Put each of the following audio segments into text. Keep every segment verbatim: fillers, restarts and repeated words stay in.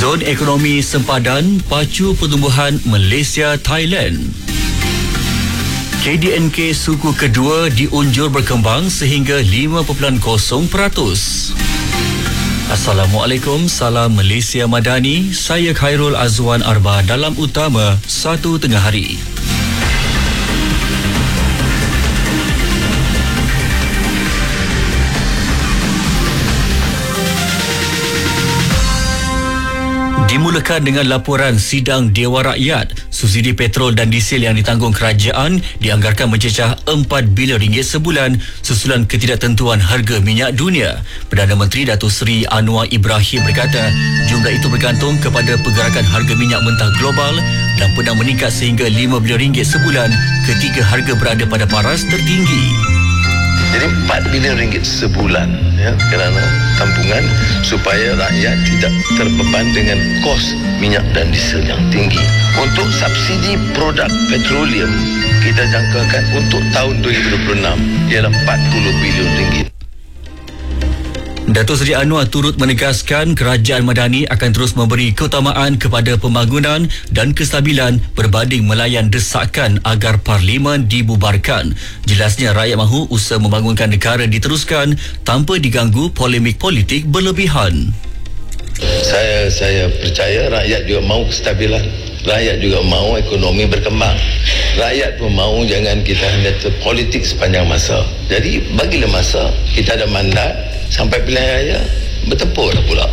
Zon ekonomi sempadan pacu pertumbuhan Malaysia Thailand. K D N K suku kedua diunjur berkembang sehingga lima perpuluhan kosong peratus. Assalamualaikum, salam Malaysia Madani. Saya Khairul Azwan Arba dalam utama satu tengah hari. Dimulakan dengan laporan sidang Dewan Rakyat. Subsidi petrol dan diesel yang ditanggung kerajaan dianggarkan mencecah empat bilion ringgit sebulan susulan ketidaktentuan harga minyak dunia. Perdana Menteri Datuk Seri Anwar Ibrahim berkata jumlah itu bergantung kepada pergerakan harga minyak mentah global dan pernah meningkat sehingga lima bilion ringgit sebulan ketika harga berada pada paras tertinggi. Jadi empat bilion ringgit sebulan ya, kerana tampungan supaya rakyat tidak terbeban dengan kos minyak dan diesel yang tinggi. Untuk subsidi produk petroleum kita jangkakan untuk tahun dua ribu dua puluh enam ialah empat puluh bilion ringgit. Datuk Seri Anwar turut menegaskan kerajaan Madani akan terus memberi keutamaan kepada pembangunan dan kestabilan berbanding melayan desakan agar Parlimen dibubarkan. Jelasnya rakyat mahu usaha membangunkan negara diteruskan tanpa diganggu polemik politik berlebihan. Saya saya percaya rakyat juga mahu kestabilan. Rakyat juga mahu ekonomi berkembang. Rakyat pun mahu jangan kita hanya terpolitik sepanjang masa. Jadi bagilah masa, kita ada mandat sampai pilihan raya, bertempurlah pula.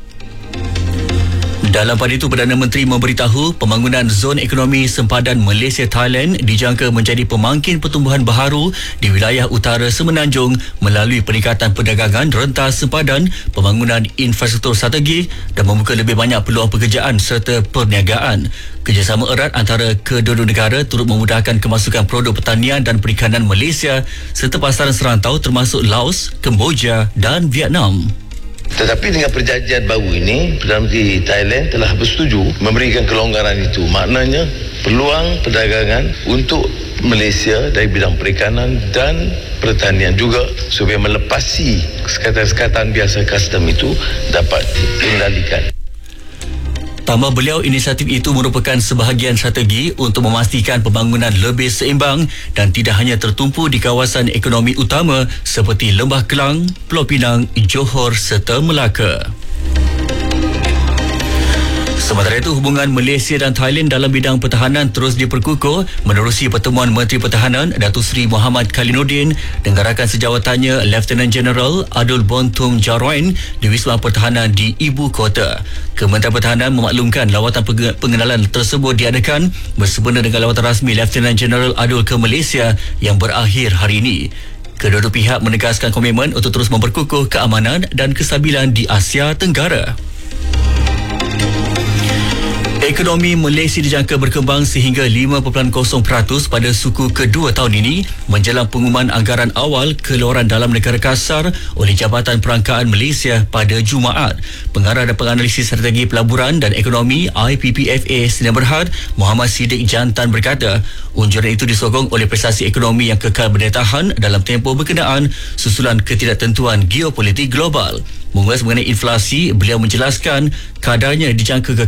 Dalam pada itu, Perdana Menteri memberitahu pembangunan zon ekonomi sempadan Malaysia Thailand dijangka menjadi pemangkin pertumbuhan baharu di wilayah utara Semenanjung melalui peningkatan perdagangan rentas sempadan, pembangunan infrastruktur strategi dan membuka lebih banyak peluang pekerjaan serta perniagaan. Kerjasama erat antara kedua-dua negara turut memudahkan kemasukan produk pertanian dan perikanan Malaysia serta pasaran serantau termasuk Laos, Kemboja dan Vietnam. Tetapi dengan perjanjian baru ini, Perdana Menteri Thailand telah bersetuju memberikan kelonggaran itu. Maknanya peluang perdagangan untuk Malaysia dari bidang perikanan dan pertanian juga supaya melepasi sekatan-sekatan biasa custom itu dapat dikendalikan. Tambah beliau, inisiatif itu merupakan sebahagian strategi untuk memastikan pembangunan lebih seimbang dan tidak hanya tertumpu di kawasan ekonomi utama seperti Lembah Kelang, Pulau Pinang, Johor serta Melaka. Sementara itu, hubungan Malaysia dan Thailand dalam bidang pertahanan terus diperkukuh menerusi pertemuan Menteri Pertahanan Datuk Seri Muhammad Khaliluddin dengan rakan sejawatannya Lieutenant General Adul Bontum Jarwain di Wisma Pertahanan di Ibu Kota. Kementerian Pertahanan memaklumkan lawatan pengenalan tersebut diadakan bersempena dengan lawatan rasmi Lieutenant General Adul ke Malaysia yang berakhir hari ini. Kedua-dua pihak menegaskan komitmen untuk terus memperkukuh keamanan dan kestabilan di Asia Tenggara. Ekonomi Malaysia dijangka berkembang sehingga lima perpuluhan kosong peratus pada suku kedua tahun ini menjelang pengumuman anggaran awal keluaran dalam negara kasar oleh Jabatan Perangkaan Malaysia pada Jumaat. Pengarah dan penganalisis strategi pelaburan dan ekonomi I P P F A Sdn Bhd Muhammad Siddiq Jantan berkata unjuran itu disokong oleh prestasi ekonomi yang kekal berdaya tahan dalam tempoh berkenaan susulan ketidaktentuan geopolitik global. Mengulas mengenai inflasi, beliau menjelaskan kadarnya dijangka